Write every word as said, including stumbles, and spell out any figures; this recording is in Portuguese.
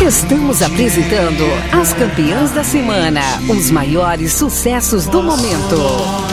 Estamos apresentando as campeãs da semana, os maiores sucessos do momento.